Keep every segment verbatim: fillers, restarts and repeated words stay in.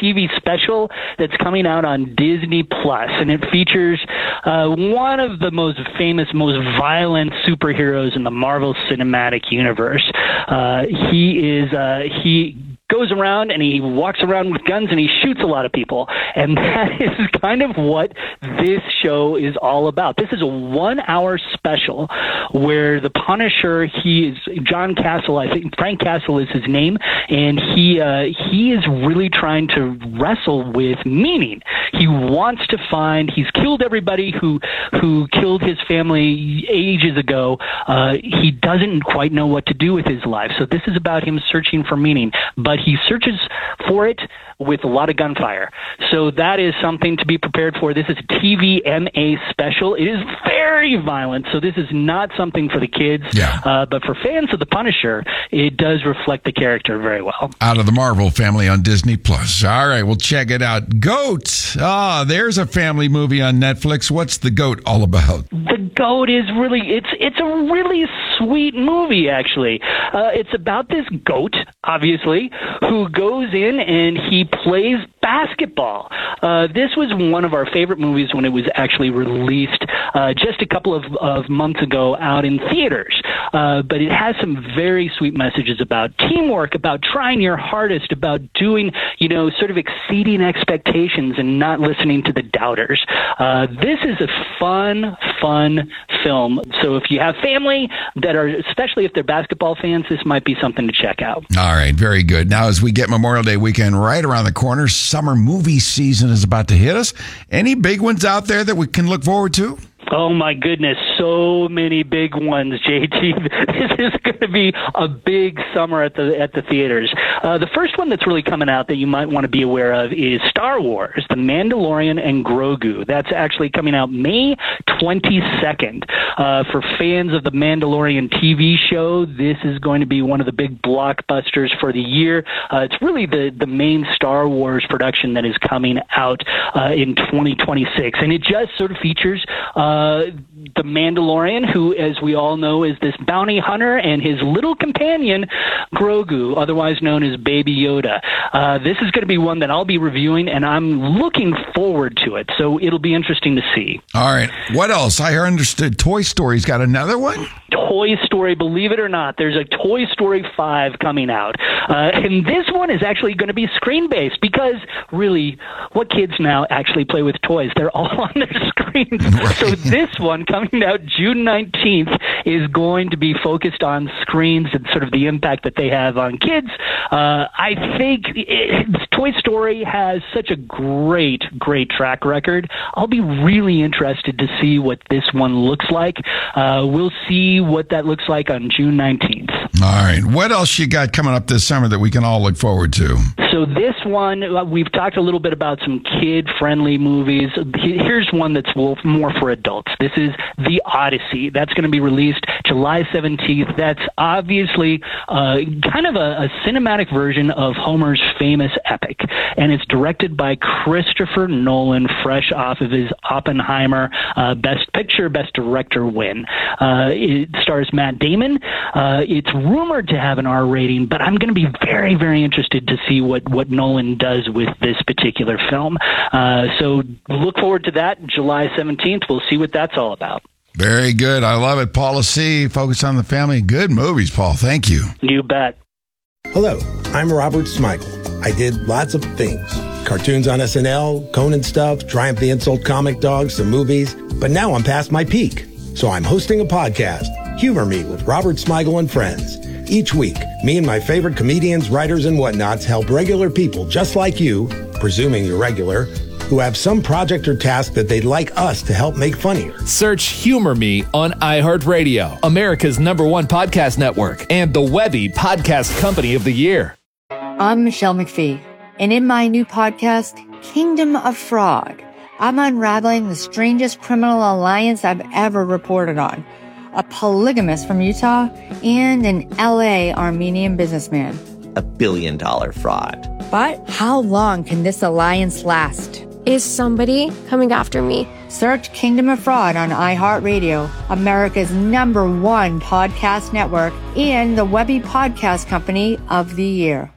T V special that's coming out on Disney Plus, and it features uh, one of the most famous, most violent superheroes in the Marvel Cinematic Universe. Uh, he is uh, he. goes around and he walks around with guns and he shoots a lot of people. And that is kind of what this show is all about. This is a one-hour special where the Punisher, he is John Castle, I think Frank Castle is his name, and he uh, he is really trying to wrestle with meaning. He wants to find, he's killed everybody who who killed his family ages ago. Uh, he doesn't quite know what to do with his life. So this is about him searching for meaning. But he searches for it with a lot of gunfire. So that is something to be prepared for. This is a T V M A special. It is very violent, so this is not something for the kids. Yeah. Uh, but for fans of the Punisher, it does reflect the character very well. Out of the Marvel family on Disney Plus. All right, we'll check it out. GOAT. Ah, there's a family movie on Netflix. What's The GOAT all about? The GOAT is really, it's it's a really sweet movie, actually. Uh, it's about this goat, obviously, who goes in and he plays basketball. Uh, this was one of our favorite movies when it was actually released uh, just a couple of, of months ago out in theaters. Uh, but it has some very sweet messages about teamwork, about trying your hardest, about doing, you know, sort of exceeding expectations and not listening to the doubters. Uh, this is a fun, fun film. So if you have family that are, especially if they're basketball fans, this might be something to check out. All right, very good. Now, as we get Memorial Day weekend right around the corner, summer movie season is about to hit us. Any big ones out there that we can look forward to? Oh, my goodness. So many big ones, J T. This is going to be a big summer at the at the theaters. Uh, the first one that's really coming out that you might want to be aware of is Star Wars, The Mandalorian and Grogu. That's actually coming out May twenty-second. Uh, for fans of the Mandalorian T V show, this is going to be one of the big blockbusters for the year. Uh, it's really the, the main Star Wars production that is coming out uh, in twenty twenty-six. And it just sort of features uh, Uh, the Mandalorian, who, as we all know, is this bounty hunter, and his little companion, Grogu, otherwise known as Baby Yoda. Uh, this is going to be one that I'll be reviewing, and I'm looking forward to it, so it'll be interesting to see. All right. What else? I understood Toy Story's got another one? Toy Story, believe it or not, there's a Toy Story five coming out. Uh, and this one is actually going to be screen-based because, really, what kids now actually play with toys? They're all on their screens. Right. So this one, coming out June nineteenth, is going to be focused on screens and sort of the impact that they have on kids. Uh, I think it, Toy Story has such a great, great track record. I'll be really interested to see what this one looks like. Uh, we'll see what that looks like on June nineteenth. All right. What else you got coming up this summer that we can all look forward to? So this one, uh, we've talked a little bit about some kid-friendly movies. Here's one that's more for adults. This is The Odyssey. That's going to be released July seventeenth. That's obviously uh, kind of a, a cinematic version of Homer's famous epic. And it's directed by Christopher Nolan, fresh off of his Oppenheimer uh, Best Picture, Best Director win. Uh, it stars Matt Damon. Uh, it's rumored to have an R rating, but I'm going to be very, very interested to see what, what Nolan does with this particular film. Uh, so look forward to that. July seventeenth. We'll see what that's all about. Very good. I love it. Paula C., Focus on the Family. Good movies, Paul. Thank you. You bet. Hello, I'm Robert Smigel. I did lots of things. Cartoons on S N L, Conan stuff, Triumph the Insult comic dogs, some movies. But now I'm past my peak. So I'm hosting a podcast, Humor Me with Robert Smigel and Friends. Each week, me and my favorite comedians, writers, and whatnots help regular people just like you, presuming you're regular, who have some project or task that they'd like us to help make funnier. Search Humor Me on iHeartRadio, America's number one podcast network, and the Webby Podcast Company of the Year. I'm Michelle McPhee, and in my new podcast, Kingdom of Fraud, I'm unraveling the strangest criminal alliance I've ever reported on. A polygamist from Utah and an L A Armenian businessman. A billion dollar fraud. But how long can this alliance last? Is somebody coming after me? Search Kingdom of Fraud on iHeartRadio, America's number one podcast network, and the Webby Podcast Company of the Year.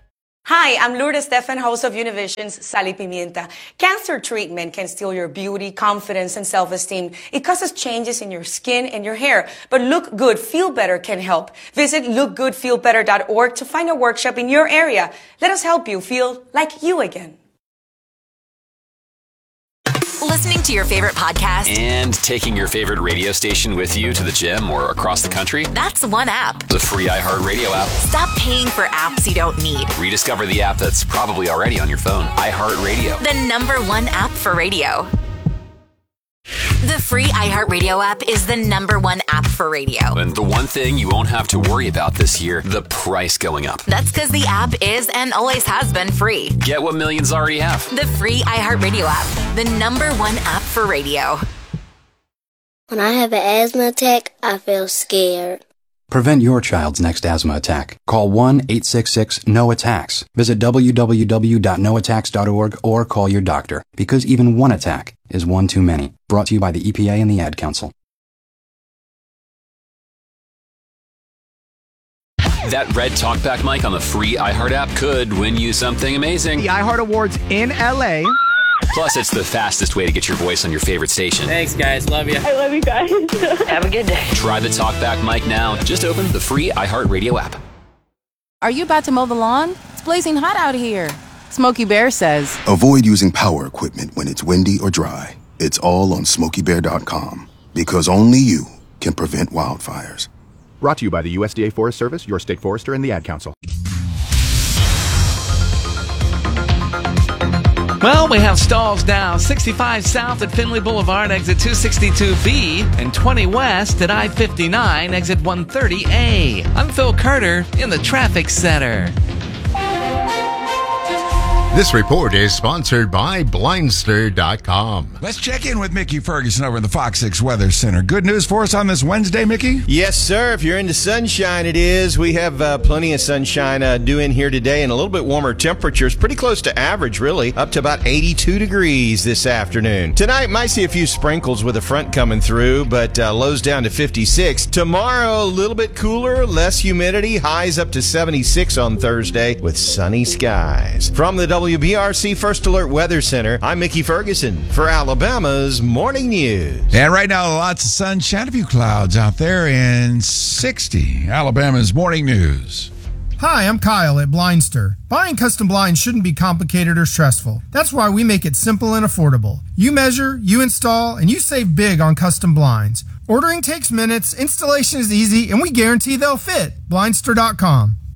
Hi, I'm Lourdes Stefan, host of Univision's Sal y Pimienta. Cancer treatment can steal your beauty, confidence, and self-esteem. It causes changes in your skin and your hair. But Look Good, Feel Better can help. Visit look good feel better dot org to find a workshop in your area. Let us help you feel like you again. Listening to your favorite podcast and taking your favorite radio station with you to the gym or across the country? That's one app. The free iHeartRadio app. Stop paying for apps you don't need. Rediscover the app that's probably already on your phone. iHeartRadio. The number one app for radio. The free iHeartRadio app is the number one app for radio. And the one thing you won't have to worry about this year, the price going up. That's because the app is and always has been free. Get what millions already have. The free iHeartRadio app, the number one app for radio. When I have an asthma attack, I feel scared. Prevent your child's next asthma attack. Call one eight six six N O attacks. Visit w w w dot no attacks dot org or call your doctor, because even one attack is one too many. Brought to you by the E P A and the Ad Council. That red talkback mic on the free iHeart app could win you something amazing. The iHeart Awards in L A. Plus, it's the fastest way to get your voice on your favorite station. Thanks, guys. Love you. I love you guys. Have a good day. Try the talkback mic now. Just open the free iHeartRadio app. Are you about to mow the lawn? It's blazing hot out here. Smokey Bear says, avoid using power equipment when it's windy or dry. It's all on smokey bear dot com, because only you can prevent wildfires. Brought to you by the U S D A Forest Service, your state forester, and the Ad Council. Well, we have stalls now. sixty-five South at Finley Boulevard, exit two sixty-two B, and twenty West at I fifty-nine, exit one thirty A. I'm Phil Carter in the Traffic Center. This report is sponsored by Blindster dot com. Let's check in with Mickey Ferguson over in the Fox six Weather Center. Good news for us on this Wednesday, Mickey? Yes, sir. If you're into sunshine, it is. We have uh, plenty of sunshine uh, due in here today, and a little bit warmer temperatures. Pretty close to average, really. Up to about eighty-two degrees this afternoon. Tonight, might see a few sprinkles with a front coming through, but uh, lows down to fifty-six. Tomorrow, a little bit cooler, less humidity. Highs up to seventy-six on Thursday with sunny skies. From the W B R C First Alert Weather Center, I'm Mickey Ferguson for Alabama's Morning News. And right now, lots of sunshine, a few clouds out there, and sixty. Alabama's Morning News. Hi, I'm Kyle at Blindster. Buying custom blinds shouldn't be complicated or stressful. That's why we make it simple and affordable. You measure, you install, and you save big on custom blinds. Ordering takes minutes, installation is easy, and we guarantee they'll fit. Blindster dot com.